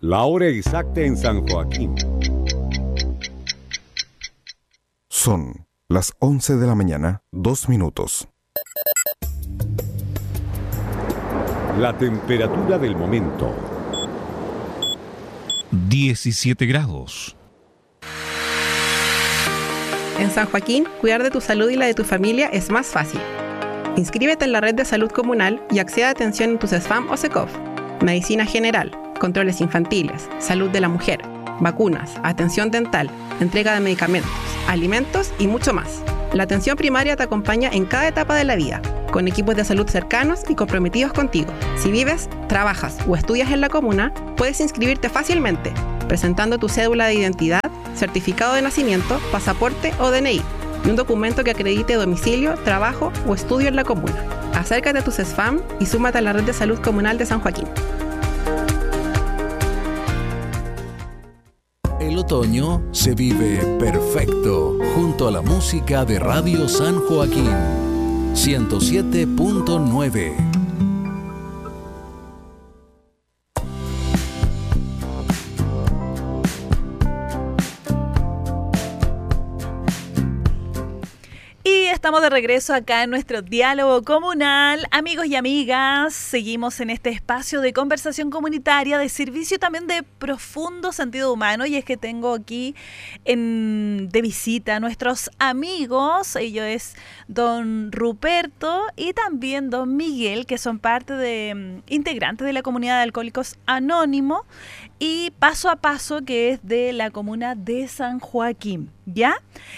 La hora exacta en San Joaquín. Son las 11 de la mañana, 2 minutos. La temperatura del momento. 17 grados. En San Joaquín, cuidar de tu salud y la de tu familia es más fácil. Inscríbete en la red de salud comunal y accede a atención en tu CESFAM o SECOF. Medicina general, controles infantiles, salud de la mujer, vacunas, atención dental, entrega de medicamentos, alimentos y mucho más. La atención primaria te acompaña en cada etapa de la vida, con equipos de salud cercanos y comprometidos contigo. Si vives, trabajas o estudias en la comuna, puedes inscribirte fácilmente, presentando tu cédula de identidad, certificado de nacimiento, pasaporte o DNI, y un documento que acredite domicilio, trabajo o estudio en la comuna. Acércate a tu CESFAM y súmate a la red de salud comunal de San Joaquín. El otoño se vive perfecto junto a la música de Radio San Joaquín 107.9. Estamos de regreso acá en nuestro diálogo comunal. Amigos y amigas, seguimos en este espacio de conversación comunitaria, de servicio y también de profundo sentido humano. Y es que tengo aquí de visita a nuestros amigos. Ellos es don Ruperto y también don Miguel, que son parte integrantes de la comunidad de Alcohólicos Anónimos y Paso a Paso, que es de la comuna de San Joaquín, ¿ya?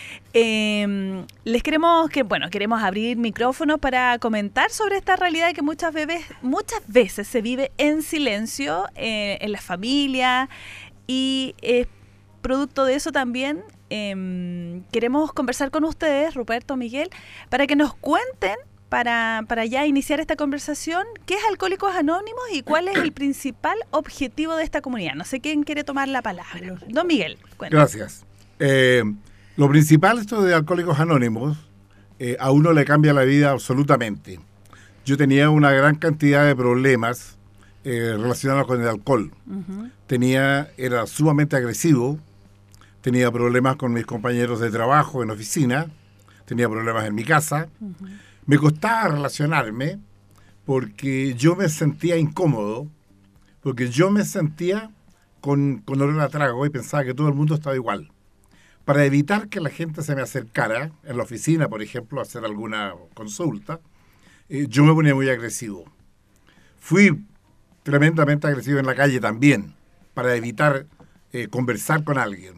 Les queremos abrir micrófonos para comentar sobre esta realidad que muchas veces se vive en silencio en la familia, y producto de eso también queremos conversar con ustedes, Ruperto, Miguel, para que nos cuenten, para ya iniciar esta conversación, qué es Alcohólicos Anónimos y cuál es el principal objetivo de esta comunidad. No sé quién quiere tomar la palabra. Don Miguel, cuéntanos. Gracias. Lo principal esto de Alcohólicos Anónimos, a uno le cambia la vida absolutamente. Yo tenía una gran cantidad de problemas relacionados con el alcohol. Uh-huh. Era sumamente agresivo, tenía problemas con mis compañeros de trabajo en oficina, tenía problemas en mi casa. Uh-huh. Me costaba relacionarme porque yo me sentía incómodo, porque yo me sentía con olor a trago y pensaba que todo el mundo estaba igual. Para evitar que la gente se me acercara, en la oficina, por ejemplo, a hacer alguna consulta, yo me ponía muy agresivo. Fui tremendamente agresivo en la calle también, para evitar conversar con alguien.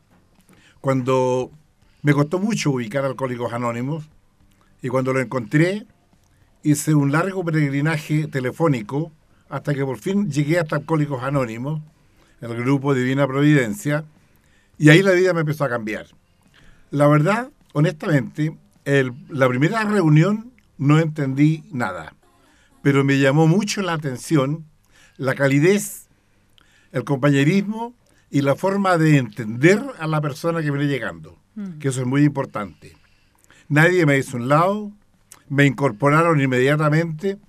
Cuando me costó mucho ubicar a Alcohólicos Anónimos, y cuando lo encontré, hice un largo peregrinaje telefónico, hasta que por fin llegué hasta Alcohólicos Anónimos, el grupo Divina Providencia, y ahí la vida me empezó a cambiar. La verdad, honestamente, la primera reunión no entendí nada, pero me llamó mucho la atención la calidez, el compañerismo y la forma de entender a la persona que viene llegando, que eso es muy importante. Nadie me hizo un lado, me incorporaron inmediatamente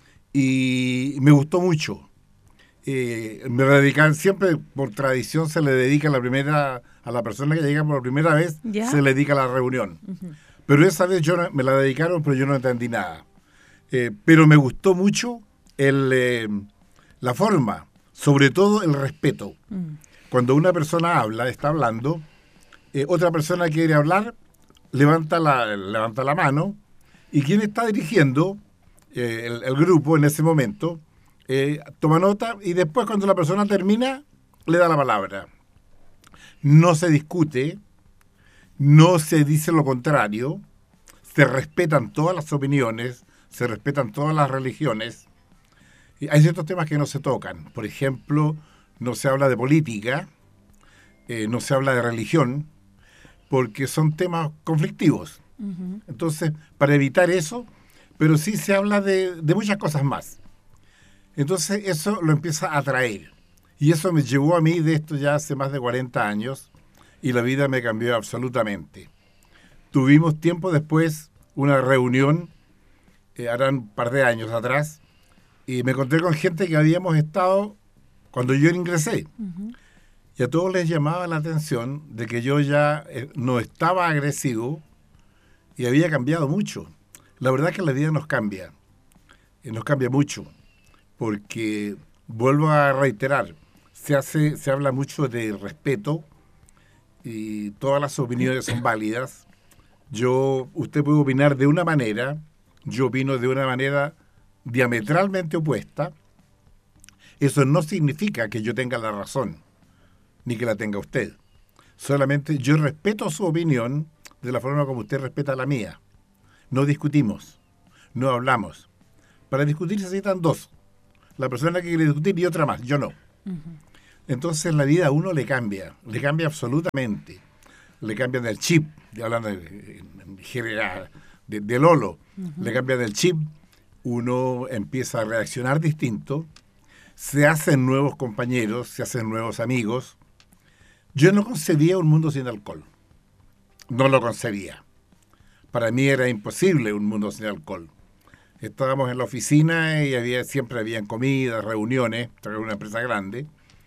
y me gustó mucho. Me dedican, siempre por tradición se le dedica a la persona que llega por primera vez, ¿ya? Se le dedica la reunión. Uh-huh. Pero esa vez me la dedicaron, pero yo no entendí nada. Pero me gustó mucho la forma, sobre todo el respeto. Cuando una persona está hablando, otra persona quiere hablar, levanta la mano, y quien está dirigiendo el grupo en ese momento toma nota, y después cuando la persona termina le da la palabra. No se discute, no se dice lo contrario, se respetan todas las opiniones, se respetan todas las religiones. Y hay ciertos temas que no se tocan. Por ejemplo, no se habla de política, no se habla de religión, porque son temas conflictivos. Uh-huh. Entonces, para evitar eso, pero sí se habla de muchas cosas más. Entonces eso lo empieza a atraer. Y eso me llevó a mí de esto ya hace más de 40 años y la vida me cambió absolutamente. Tuvimos tiempo después una reunión, harán un par de años atrás, y me encontré con gente que habíamos estado cuando yo ingresé. Y a todos les llamaba la atención de que yo ya no estaba agresivo y había cambiado mucho. La verdad es que la vida nos cambia mucho, porque vuelvo a reiterar, se habla mucho de respeto y todas las opiniones son válidas. Usted puede opinar de una manera, yo opino de una manera diametralmente opuesta. Eso no significa que yo tenga la razón, ni que la tenga usted. Solamente yo respeto su opinión de la forma como usted respeta la mía. No discutimos, no hablamos. Para discutir se necesitan dos. La persona que quiere discutir y otra más, yo no. Entonces la vida a uno le cambia absolutamente. Le cambian el chip, hablando de Lolo, le cambian el chip, uno empieza a reaccionar distinto, se hacen nuevos compañeros, se hacen nuevos amigos. Yo no concebía un mundo sin alcohol. No lo concebía. Para mí era imposible un mundo sin alcohol. Estábamos en la oficina y siempre habían comidas, reuniones, era una empresa grande,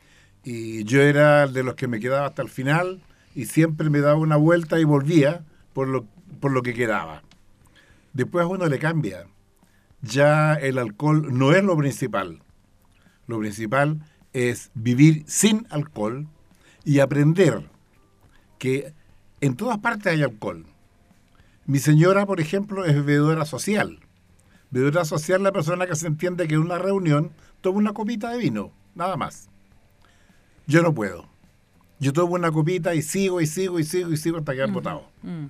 y yo era de los que me quedaba hasta el final y siempre me daba una vuelta y volvía por lo que quedaba. Después a uno le cambia. Ya el alcohol no es lo principal. Lo principal es vivir sin alcohol y aprender que en todas partes hay alcohol. Mi señora, por ejemplo, es bebedora social. Bebedora social es la persona que se entiende que en una reunión toma una copita de vino, nada más. Yo no puedo. Yo tomo una copita y sigo hasta quedar botado.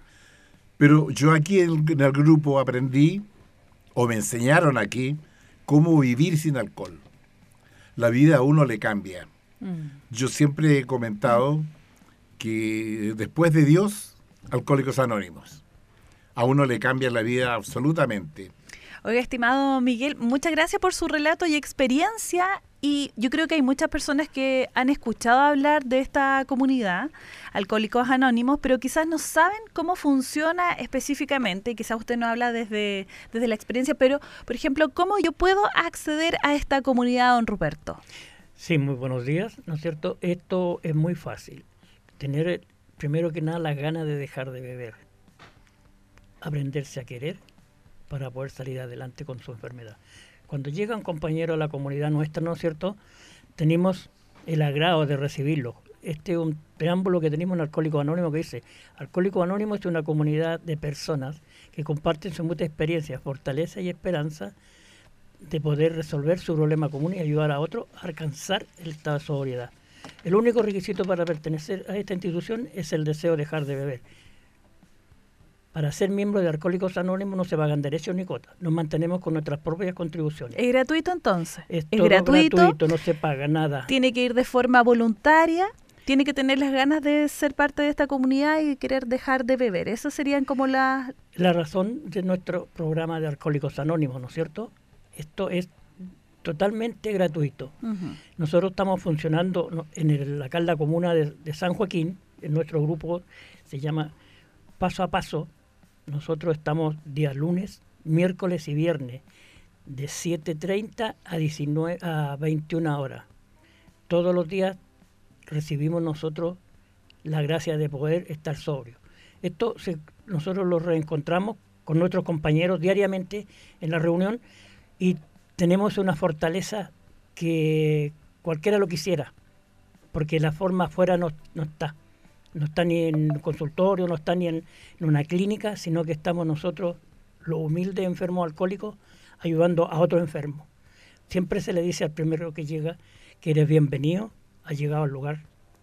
Pero yo aquí en el grupo aprendí, o me enseñaron aquí, cómo vivir sin alcohol. La vida a uno le cambia. Yo siempre he comentado que después de Dios, Alcohólicos Anónimos. A uno le cambia la vida absolutamente. Oiga, estimado Miguel, muchas gracias por su relato y experiencia. Y yo creo que hay muchas personas que han escuchado hablar de esta comunidad, Alcohólicos Anónimos, pero quizás no saben cómo funciona específicamente. Quizás usted no habla desde la experiencia, pero, por ejemplo, ¿cómo yo puedo acceder a esta comunidad, don Ruperto? Sí, muy buenos días, ¿no es cierto? Esto es muy fácil. Tener, primero que nada, las ganas de dejar de beber. Aprenderse a querer para poder salir adelante con su enfermedad. Cuando llega un compañero a la comunidad nuestra, ¿no es cierto?, tenemos el agrado de recibirlo. Este es un preámbulo que tenemos en Alcohólicos Anónimos que dice: Alcohólicos Anónimos es una comunidad de personas que comparten sus muchas experiencias, fortaleza y esperanza de poder resolver su problema común y ayudar a otros a alcanzar el estado de sobriedad. El único requisito para pertenecer a esta institución es el deseo de dejar de beber. Para ser miembro de Alcohólicos Anónimos no se pagan derechos ni cuotas. Nos mantenemos con nuestras propias contribuciones. ¿Es gratuito entonces? Es todo gratuito, no se paga nada. Tiene que ir de forma voluntaria, tiene que tener las ganas de ser parte de esta comunidad y querer dejar de beber. Esas serían como la razón de nuestro programa de Alcohólicos Anónimos, ¿no es cierto? Esto es totalmente gratuito. Nosotros estamos funcionando acá en la comuna de San Joaquín. En nuestro grupo se llama Paso a Paso. Nosotros estamos días lunes, miércoles y viernes de 7:30 a 21 horas. Todos los días recibimos nosotros la gracia de poder estar sobrios. Nosotros lo reencontramos con nuestros compañeros diariamente en la reunión y tenemos una fortaleza que cualquiera lo quisiera, porque la forma afuera no está. No está ni en un consultorio, no está ni en una clínica, sino que estamos nosotros, los humildes enfermos alcohólicos, ayudando a otros enfermos. Siempre se le dice al primero que llega que eres bienvenido, has llegado al lugar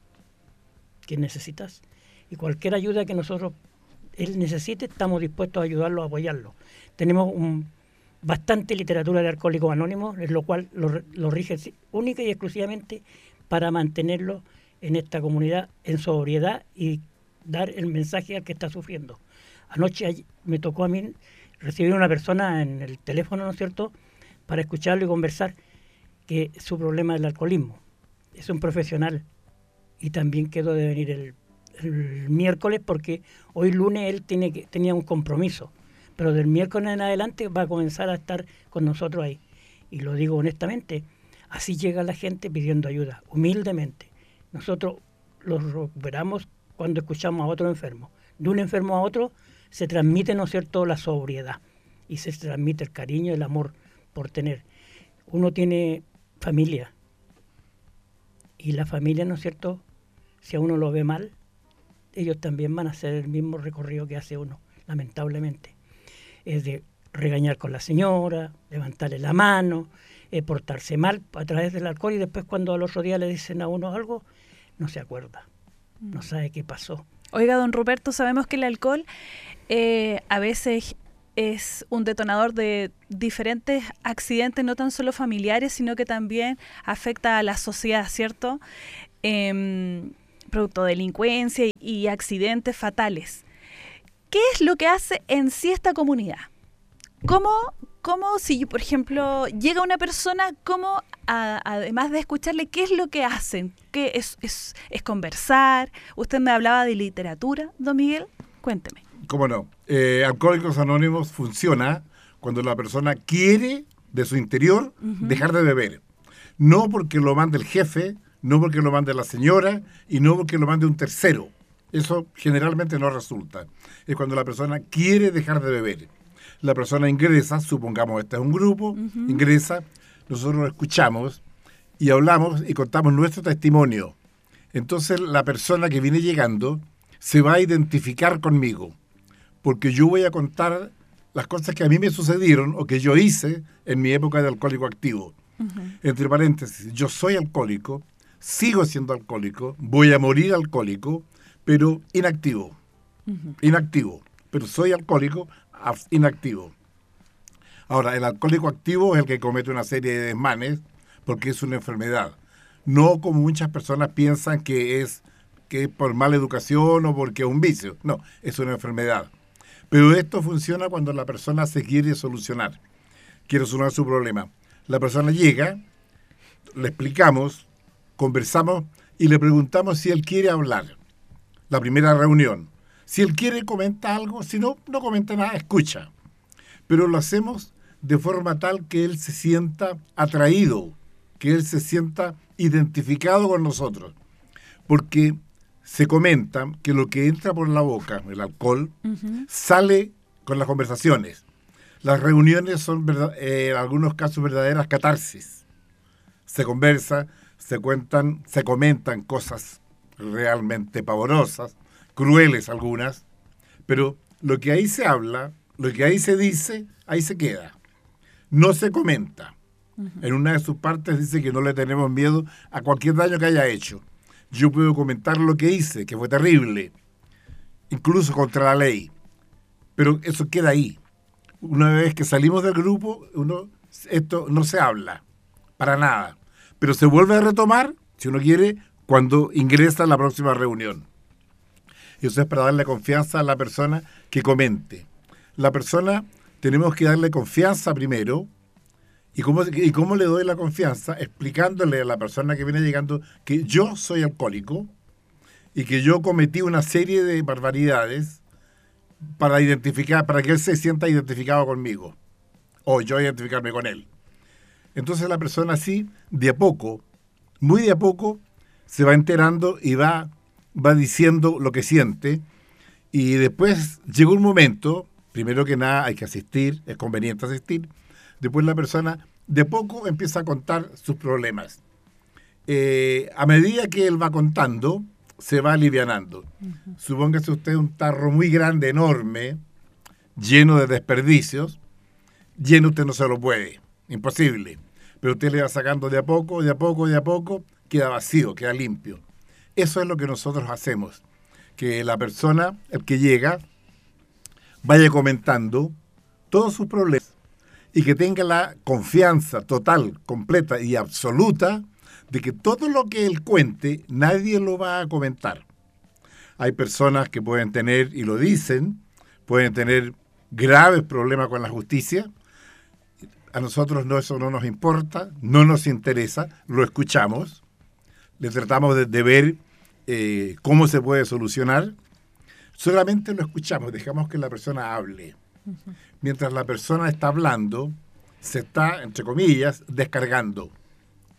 que necesitas. Y cualquier ayuda que él necesite, estamos dispuestos a ayudarlo, a apoyarlo. Tenemos bastante literatura de Alcohólicos Anónimos, en lo cual lo rige única y exclusivamente para mantenerlo en esta comunidad en sobriedad y dar el mensaje al que está sufriendo. Anoche me tocó a mí recibir a una persona en el teléfono, ¿no es cierto?, para escucharlo y conversar, que su problema es el alcoholismo. Es un profesional y también quedó de venir el miércoles porque hoy lunes él tenía un compromiso, pero del miércoles en adelante va a comenzar a estar con nosotros ahí. Y lo digo honestamente, Así llega la gente pidiendo ayuda, humildemente. Nosotros los recuperamos cuando escuchamos a otro enfermo. De un enfermo a otro se transmite, ¿no es cierto?, la sobriedad y se transmite el cariño y el amor por tener. Uno tiene familia y la familia, ¿no es cierto?, si a uno lo ve mal, ellos también van a hacer el mismo recorrido que hace uno, lamentablemente. Es de regañar con la señora, levantarle la mano, portarse mal a través del alcohol y después cuando al otro día le dicen a uno algo, no se acuerda, no sabe qué pasó. Oiga, don Ruperto, sabemos que el alcohol a veces es un detonador de diferentes accidentes, no tan solo familiares, sino que también afecta a la sociedad, ¿cierto? Producto de delincuencia y accidentes fatales. ¿Qué es lo que hace en sí esta comunidad? ¿Cómo si, por ejemplo, llega una persona, cómo, además de escucharle, qué es lo que hacen? ¿Qué es conversar? Usted me hablaba de literatura, don Miguel. Cuénteme. ¿Cómo no? Alcohólicos Anónimos funciona cuando la persona quiere de su interior dejar de beber. No porque lo mande el jefe, no porque lo mande la señora y no porque lo mande un tercero. Eso generalmente no resulta. Es cuando la persona quiere dejar de beber. La persona ingresa, supongamos este es un grupo, ingresa, nosotros lo escuchamos y hablamos y contamos nuestro testimonio. Entonces la persona que viene llegando se va a identificar conmigo, porque yo voy a contar las cosas que a mí me sucedieron o que yo hice en mi época de alcohólico activo. Entre paréntesis, yo soy alcohólico, sigo siendo alcohólico, voy a morir alcohólico, pero inactivo. Inactivo, pero soy alcohólico inactivo. Ahora, el alcohólico activo es el que comete una serie de desmanes porque es una enfermedad. No como muchas personas piensan que es por mala educación o porque es un vicio. No, es una enfermedad. Pero esto funciona cuando la persona se quiere solucionar. Quiere solucionar su problema. La persona llega, le explicamos, conversamos y le preguntamos si él quiere hablar. La primera reunión. Si él quiere, comenta algo. Si no, no comenta nada, escucha. Pero lo hacemos de forma tal que él se sienta atraído, que él se sienta identificado con nosotros. Porque se comenta que lo que entra por la boca, el alcohol, sale con las conversaciones. Las reuniones son, en algunos casos, verdaderas catarsis. Se conversa, se comentan cosas realmente pavorosas, crueles algunas, pero lo que ahí se habla, lo que ahí se dice, ahí se queda. No se comenta. En una de sus partes dice que no le tenemos miedo a cualquier daño que haya hecho. Yo puedo comentar lo que hice, que fue terrible, incluso contra la ley, pero eso queda ahí. Una vez que salimos del grupo, esto no se habla, para nada, pero se vuelve a retomar, si uno quiere, cuando ingresa a la próxima reunión. Y eso es para darle confianza a la persona que comente. La persona, tenemos que darle confianza primero. ¿Y cómo le doy la confianza? Explicándole a la persona que viene llegando que yo soy alcohólico y que yo cometí una serie de barbaridades para que él se sienta identificado conmigo o yo identificarme con él. Entonces la persona así, de a poco, muy de a poco, se va enterando y va diciendo lo que siente, y después llega un momento, primero que nada hay que asistir, es conveniente asistir, después la persona de poco empieza a contar sus problemas. A medida que él va contando, se va alivianando. Supóngase usted un tarro muy grande, enorme, lleno de desperdicios, lleno usted no se lo puede, imposible, pero usted le va sacando de a poco, de a poco, de a poco, queda vacío, queda limpio. Eso es lo que nosotros hacemos, que la persona, el que llega, vaya comentando todos sus problemas y que tenga la confianza total, completa y absoluta de que todo lo que él cuente, nadie lo va a comentar. Hay personas que pueden tener, y lo dicen, pueden tener graves problemas con la justicia. A nosotros eso no nos importa, no nos interesa, lo escuchamos. Le tratamos de ver cómo se puede solucionar. Solamente lo escuchamos, dejamos que la persona hable. Mientras la persona está hablando, se está, entre comillas, descargando.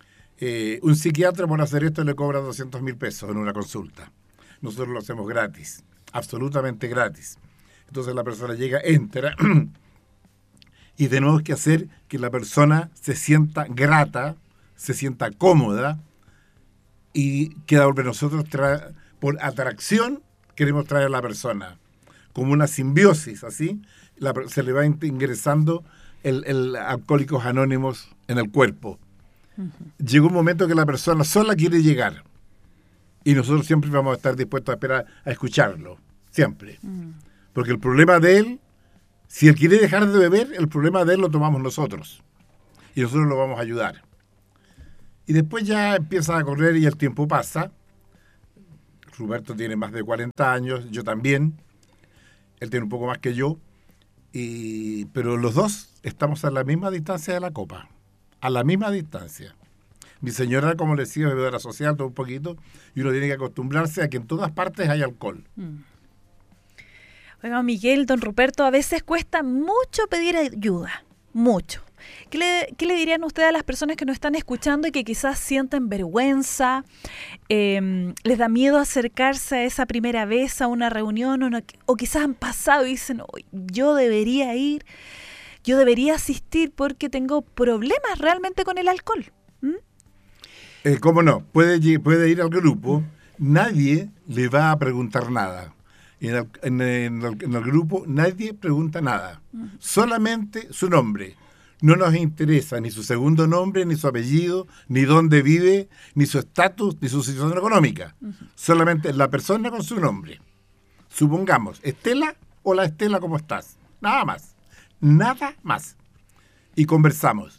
Un psiquiatra por hacer esto le cobra 200.000 pesos en una consulta. Nosotros lo hacemos gratis, absolutamente gratis. Entonces la persona llega, entra, y tenemos que hacer que la persona se sienta grata, se sienta cómoda, y queda por nosotros, por atracción, queremos traer a la persona, como una simbiosis, así, se le va ingresando el Alcohólicos Anónimos en el cuerpo. Llega un momento que la persona sola quiere llegar, y nosotros siempre vamos a estar dispuestos a esperar a escucharlo, siempre. Porque el problema de él, si él quiere dejar de beber, el problema de él lo tomamos nosotros, y nosotros lo vamos a ayudar. Y después ya empieza a correr y el tiempo pasa. Roberto tiene más de 40 años, yo también. Él tiene un poco más que yo. Pero los dos estamos a la misma distancia de la copa. A la misma distancia. Mi señora, como le decía, es bebedora social, todo un poquito. Y uno tiene que acostumbrarse a que en todas partes hay alcohol. Oiga, Miguel, don Ruperto, a veces cuesta mucho pedir ayuda. Mucho. ¿Qué le dirían ustedes a las personas que nos están escuchando y que quizás sienten vergüenza, les da miedo acercarse a esa primera vez a una reunión o quizás han pasado y dicen, oh, yo debería ir, yo debería asistir porque tengo problemas realmente con el alcohol? ¿Cómo no? Puede ir al grupo, nadie le va a preguntar nada. En el grupo nadie pregunta nada, solamente su nombre. No nos interesa ni su segundo nombre, ni su apellido, ni dónde vive, ni su estatus, ni su situación económica. Solamente la persona con su nombre. Supongamos, Estela, hola Estela, ¿cómo estás? Nada más. Nada más. Y conversamos.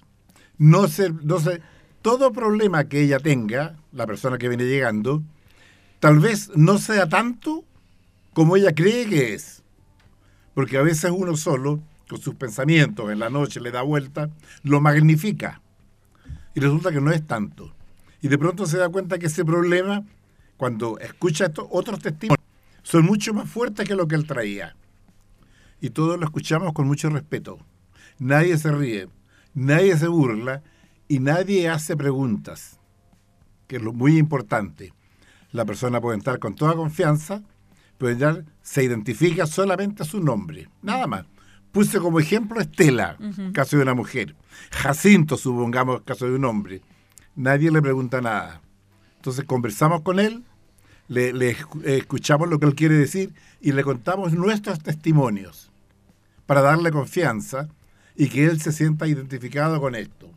Todo problema que ella tenga, la persona que viene llegando, tal vez no sea tanto como ella cree que es. Porque a veces uno solo, con sus pensamientos, en la noche le da vuelta, lo magnifica. Y resulta que no es tanto. Y de pronto se da cuenta que ese problema, cuando escucha estos otros testimonios, son mucho más fuertes que lo que él traía. Y todos lo escuchamos con mucho respeto. Nadie se ríe, nadie se burla y nadie hace preguntas, que es lo muy importante. La persona puede entrar con toda confianza, se identifica solamente a su nombre, nada más. Puse como ejemplo Estela, caso de una mujer. Jacinto, supongamos, caso de un hombre. Nadie le pregunta nada. Entonces conversamos con él, le escuchamos lo que él quiere decir y le contamos nuestros testimonios para darle confianza y que él se sienta identificado con esto.